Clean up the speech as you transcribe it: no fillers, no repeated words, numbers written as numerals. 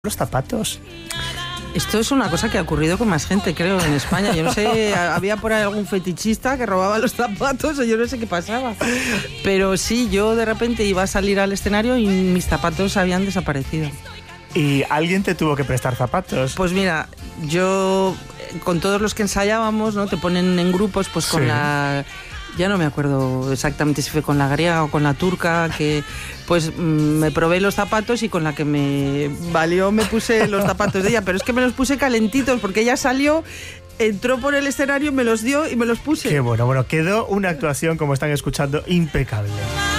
los zapatos. Esto es una cosa que ha ocurrido con más gente, creo, en España. Yo no sé, había por ahí algún fetichista que robaba los zapatos o yo no sé qué pasaba. Pero sí, yo de repente iba a salir al escenario y mis zapatos habían desaparecido. ¿Y alguien te tuvo que prestar zapatos? Pues mira, yo con todos los que ensayábamos, ¿no? Te ponen en grupos, pues con la... Ya no me acuerdo exactamente si fue con la griega o con la turca, que pues me probé los zapatos y con la que me valió me puse los zapatos de ella, pero es que me los puse calentitos porque ella salió, entró por el escenario, me los dio y me los puse. Qué bueno, quedó una actuación, como están escuchando, impecable.